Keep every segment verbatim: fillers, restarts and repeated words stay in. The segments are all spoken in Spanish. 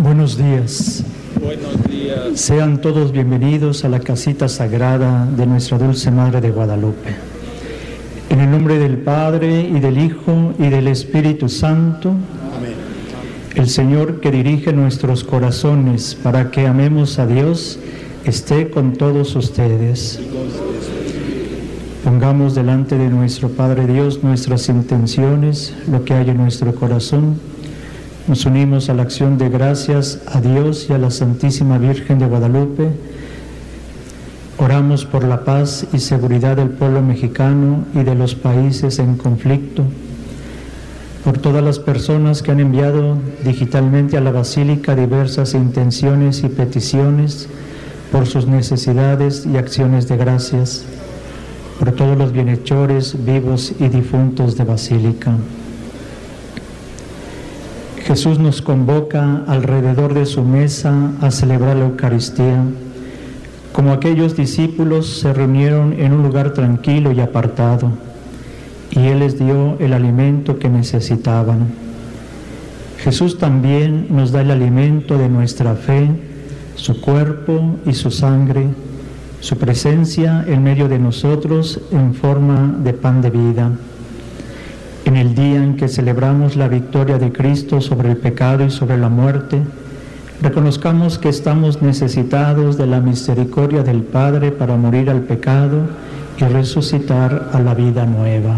Buenos días. Buenos días. Sean todos bienvenidos a la casita sagrada de nuestra Dulce Madre de Guadalupe. En el nombre del Padre, y del Hijo, y del Espíritu Santo. Amén. El Señor que dirige nuestros corazones para que amemos a Dios, esté con todos ustedes. Pongamos delante de nuestro Padre Dios nuestras intenciones, lo que hay en nuestro corazón. Nos unimos a la acción de gracias a Dios y a la Santísima Virgen de Guadalupe. Oramos por la paz y seguridad del pueblo mexicano y de los países en conflicto, por todas las personas que han enviado digitalmente a la Basílica diversas intenciones y peticiones, por sus necesidades y acciones de gracias, por todos los bienhechores vivos y difuntos de Basílica. Jesús nos convoca alrededor de su mesa a celebrar la Eucaristía, como aquellos discípulos se reunieron en un lugar tranquilo y apartado, y Él les dio el alimento que necesitaban. Jesús también nos da el alimento de nuestra fe, su cuerpo y su sangre, su presencia en medio de nosotros en forma de pan de vida. En el día en que celebramos la victoria de Cristo sobre el pecado y sobre la muerte, reconozcamos que estamos necesitados de la misericordia del Padre para morir al pecado y resucitar a la vida nueva.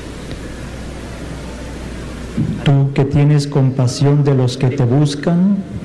Tú que tienes compasión de los que te buscan,